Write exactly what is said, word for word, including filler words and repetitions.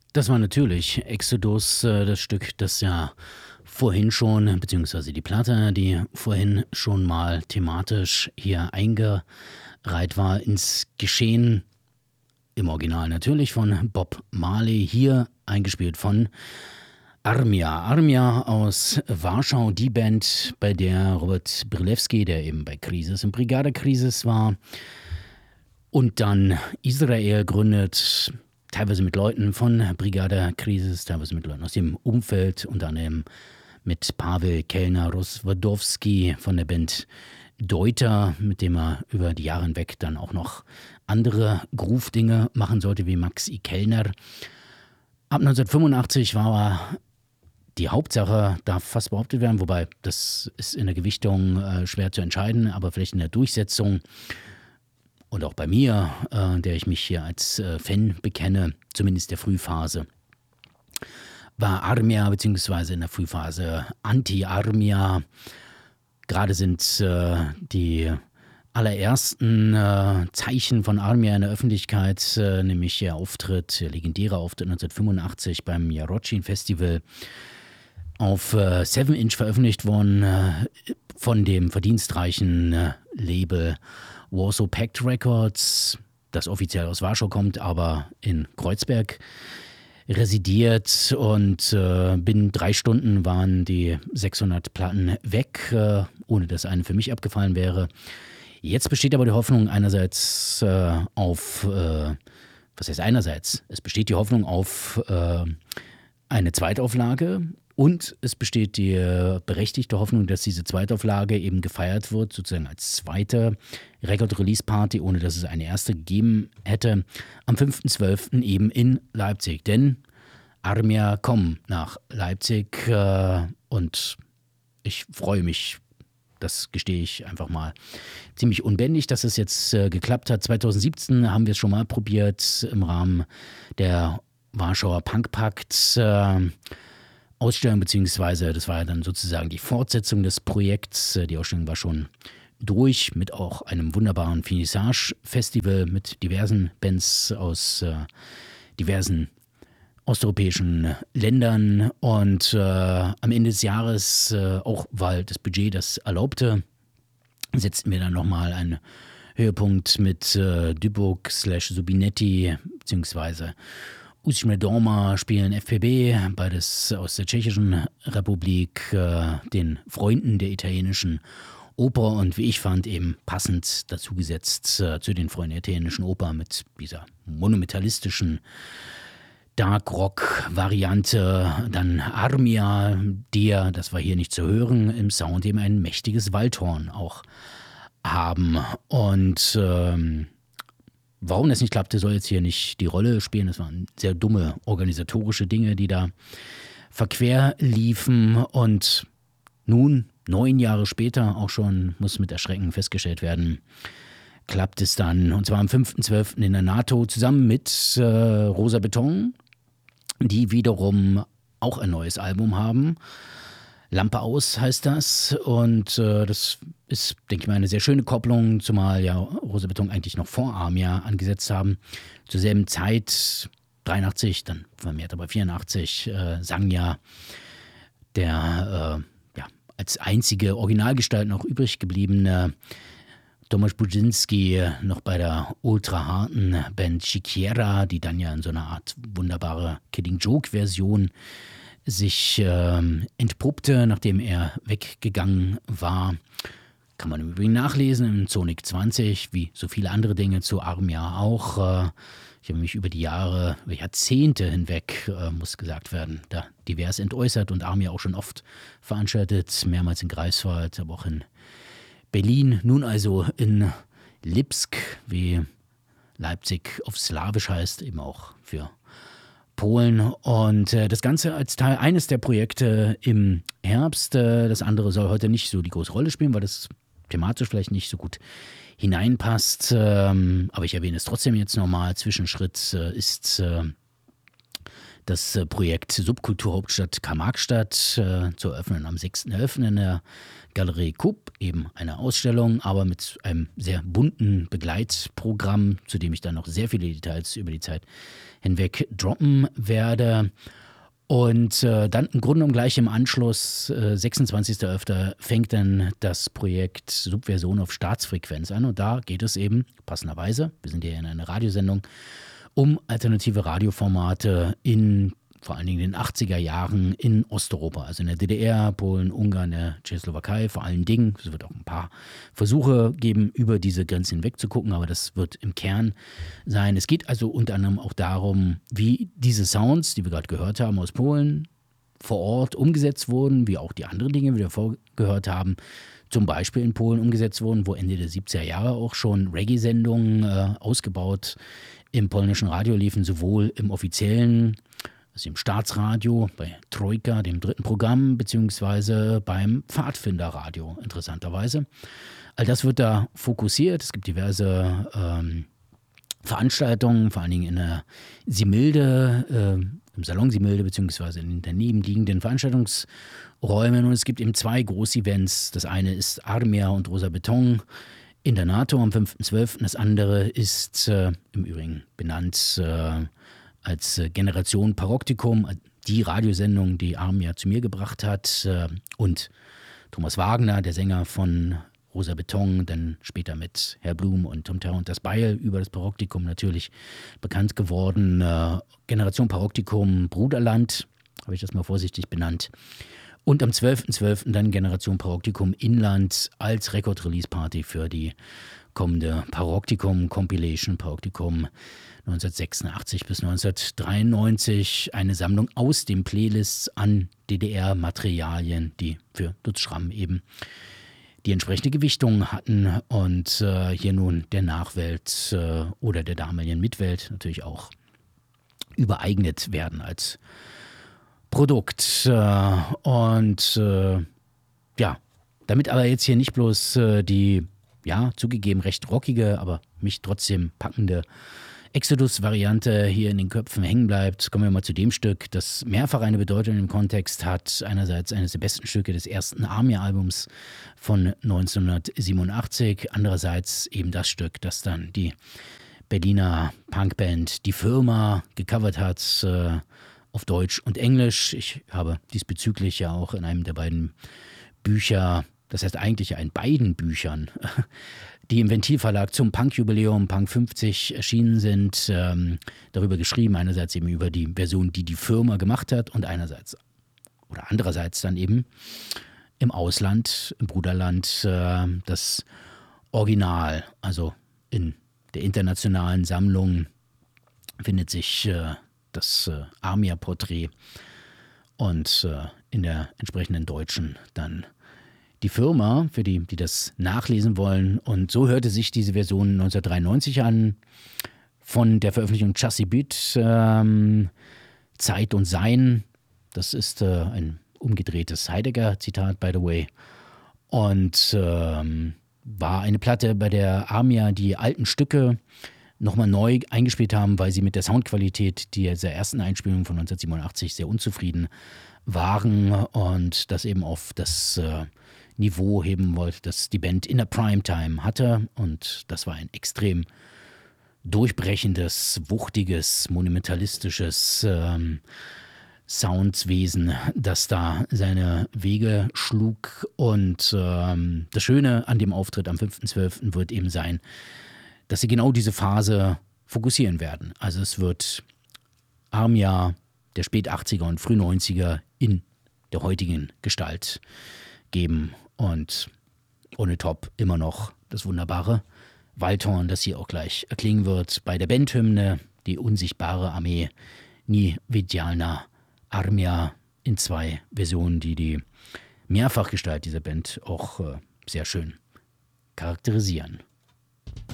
Das war natürlich Exodus, äh, das Stück, das ja vorhin schon, beziehungsweise die Platte, die vorhin schon mal thematisch hier eingereiht war ins Geschehen. Im Original natürlich von Bob Marley, hier eingespielt von Armia. Armia aus Warschau, die Band, bei der Robert Brylewski, der eben bei Krisis und Brigade Krisis war, und dann Israel gründet, teilweise mit Leuten von Brigade Krisis, teilweise mit Leuten aus dem Umfeld, unter anderem mit Pavel Kellner-Rozwadowski von der Band Deuter, mit dem er über die Jahre hinweg dann auch noch andere Groove-Dinge machen sollte, wie Max I. Kellner. Ab neunzehnhundertfünfundachtzig war er die Hauptsache, darf fast behauptet werden, wobei das ist in der Gewichtung äh, schwer zu entscheiden, aber vielleicht in der Durchsetzung und auch bei mir, äh, der ich mich hier als äh, Fan bekenne, zumindest der Frühphase, war Armia beziehungsweise in der Frühphase Anti-Armia. Gerade sind äh, die allerersten äh, Zeichen von Armia in der Öffentlichkeit, äh, nämlich der Auftritt, der legendäre Auftritt neunzehnhundertfünfundachtzig beim Jarocin Festival auf äh, seven inch veröffentlicht worden äh, von dem verdienstreichen äh, Label Warsaw Pact Records, das offiziell aus Warschau kommt, aber in Kreuzberg residiert, und äh, binnen drei Stunden waren die sechshundert Platten weg, äh, ohne dass eine für mich abgefallen wäre. Jetzt besteht aber die Hoffnung einerseits äh, auf, äh, was heißt einerseits? Es besteht die Hoffnung auf äh, eine Zweitauflage, und es besteht die äh, berechtigte Hoffnung, dass diese Zweitauflage eben gefeiert wird, sozusagen als zweite Record-Release-Party, ohne dass es eine erste gegeben hätte, am fünften zwölften eben in Leipzig. Denn Armia kommen nach Leipzig äh, und ich freue mich, das gestehe ich einfach mal, ziemlich unbändig, dass es jetzt äh, geklappt hat. zweitausendsiebzehn haben wir es schon mal probiert im Rahmen der Warschauer Punkpakt äh, Ausstellung, beziehungsweise das war ja dann sozusagen die Fortsetzung des Projekts. Die Ausstellung war schon durch, mit auch einem wunderbaren Finissage-Festival mit diversen Bands aus äh, diversen osteuropäischen Ländern, und äh, am Ende des Jahres, äh, auch weil das Budget das erlaubte, setzten wir dann nochmal einen Höhepunkt mit äh, Dybbuk slash Subinetti beziehungsweise Usime Dorma spielen F P B, beides aus der Tschechischen Republik, äh, den Freunden der italienischen Oper, und wie ich fand, eben passend dazugesetzt äh, zu den Freunden der italienischen Oper mit dieser monumentalistischen Dark-Rock-Variante, dann Armia, die ja, das war hier nicht zu hören, im Sound eben ein mächtiges Waldhorn auch haben. Und ähm, warum das nicht klappte, soll jetzt hier nicht die Rolle spielen. Das waren sehr dumme organisatorische Dinge, die da verquer liefen. Und nun, neun Jahre später, auch schon, muss mit Erschrecken festgestellt werden, klappt es dann. Und zwar am fünften zwölften in der NATO zusammen mit äh, Rosa Beton, die wiederum auch ein neues Album haben. Lampe aus heißt das, und äh, das ist, denke ich mal, eine sehr schöne Kopplung, zumal ja Rosa Beton eigentlich noch vor Armia angesetzt haben. Zur selben Zeit, dreiundachtzig, dann vermehrt aber vierundachtzig, äh, sang ja der äh, ja, als einzige Originalgestalt noch übrig gebliebene Tomasz Budzinski noch bei der ultraharten Band Sikiera, die dann ja in so einer Art wunderbare Killing Joke-Version sich ähm, entpuppte, nachdem er weggegangen war. Kann man im Übrigen nachlesen im Sonic zwanzig, wie so viele andere Dinge zu Armia auch. Äh, ich habe mich über die Jahre, über Jahrzehnte hinweg, äh, muss gesagt werden, da divers entäußert und Armia auch schon oft veranstaltet, mehrmals in Greifswald, aber auch in Berlin, nun also in Lipsk, wie Leipzig auf Slawisch heißt, eben auch für Polen. Und äh, das Ganze als Teil eines der Projekte im Herbst. Äh, das andere soll heute nicht so die große Rolle spielen, weil das thematisch vielleicht nicht so gut hineinpasst. Ähm, aber ich erwähne es trotzdem jetzt nochmal. Zwischenschritt äh, ist äh, das äh, Projekt Subkulturhauptstadt Karl-Marx-Stadt äh, zu eröffnen am sechsten elften in der Galerie Coop, eben eine Ausstellung, aber mit einem sehr bunten Begleitprogramm, zu dem ich dann noch sehr viele Details über die Zeit hinweg droppen werde. Und äh, dann im Grunde genommen gleich im Anschluss, äh, sechsundzwanzigsten elften fängt dann das Projekt Subversion auf Staatsfrequenz an. Und da geht es eben, passenderweise, wir sind ja in einer Radiosendung, um alternative Radioformate in vor allen Dingen in den achtziger Jahren in Osteuropa, also in der D D R, Polen, Ungarn, der Tschechoslowakei vor allen Dingen. Es wird auch ein paar Versuche geben, über diese Grenzen hinweg zu gucken, aber das wird im Kern sein. Es geht also unter anderem auch darum, wie diese Sounds, die wir gerade gehört haben aus Polen, vor Ort umgesetzt wurden, wie auch die anderen Dinge, die wir vorgehört haben, zum Beispiel in Polen umgesetzt wurden, wo Ende der siebziger Jahre auch schon Reggae-Sendungen äh, ausgebaut im polnischen Radio liefen, sowohl im offiziellen, also im Staatsradio, bei Trojka, dem dritten Programm, beziehungsweise beim Pfadfinderradio, interessanterweise. All das wird da fokussiert. Es gibt diverse ähm, Veranstaltungen, vor allen Dingen in der Similde, äh, im Salon Similde, beziehungsweise in den daneben liegenden Veranstaltungsräumen. Und es gibt eben zwei Großevents. Das eine ist Armia und Rosa Beton in der NATO am fünften zwölften Das andere ist äh, im Übrigen benannt äh, als äh, Generation Paroktikum, die Radiosendung, die Armia zu mir gebracht hat. Äh, und Thomas Wagner, der Sänger von Rosa Beton, dann später mit Herr Blum und Tom Terror und das Beil über das Paroktikum natürlich bekannt geworden. Äh, Generation Paroktikum Bruderland, habe ich das mal vorsichtig benannt. Und am zwölften zwölften dann Generation Paroktikum Inland als Record-Release-Party für die kommende Paroktikum Compilation, Paroktikum neunzehnhundertsechsundachtzig bis neunzehnhundertdreiundneunzig. Eine Sammlung aus den Playlists an D D R-Materialien, die für Lutz Schramm eben die entsprechende Gewichtung hatten und äh, hier nun der Nachwelt äh, oder der damaligen Mitwelt natürlich auch übereignet werden als Produkt. Äh, und äh, ja, damit aber jetzt hier nicht bloß äh, die, ja, zugegeben recht rockige, aber mich trotzdem packende Exodus-Variante hier in den Köpfen hängen bleibt, kommen wir mal zu dem Stück, das mehrfach eine Bedeutung im Kontext hat. Einerseits eines der besten Stücke des ersten Armia-Albums von neunzehnhundertsiebenundachtzig, andererseits eben das Stück, das dann die Berliner Punkband Die Firma gecovert hat, äh, auf Deutsch und Englisch. Ich habe diesbezüglich ja auch in einem der beiden Bücher, das heißt eigentlich ja in beiden Büchern, die im Ventilverlag zum Punk-Jubiläum Punk fünfzig erschienen sind, ähm, darüber geschrieben. Einerseits eben über die Version, die die Firma gemacht hat und einerseits oder andererseits dann eben im Ausland, im Bruderland, äh, das Original. Also in der internationalen Sammlung findet sich äh, das äh, Armia-Porträt und äh, in der entsprechenden deutschen dann die Firma, für die, die das nachlesen wollen. Und so hörte sich diese Version neunzehnhundertdreiundneunzig an, von der Veröffentlichung Chassis Beat, ähm, Zeit und Sein. Das ist äh, ein umgedrehtes Heidegger-Zitat, by the way. Und ähm, war eine Platte, bei der Armia die alten Stücke nochmal neu eingespielt haben, weil sie mit der Soundqualität dieser ersten Einspielung von neunzehnhundertsiebenundachtzig sehr unzufrieden waren und das eben auf das äh, Niveau heben wollte, das die Band in der Primetime hatte. Und das war ein extrem durchbrechendes, wuchtiges, monumentalistisches ähm, Soundswesen, das da seine Wege schlug. Und ähm, das Schöne an dem Auftritt am fünften zwölften wird eben sein, dass sie genau diese Phase fokussieren werden. Also es wird Armia der Spät-achtziger und Früh-neunziger in der heutigen Gestalt geben. Und ohne Top immer noch das wunderbare Waldhorn, das hier auch gleich erklingen wird bei der Bandhymne, die unsichtbare Armee Niewidzialna Armia in zwei Versionen, die die Mehrfachgestalt dieser Band auch äh, sehr schön charakterisieren.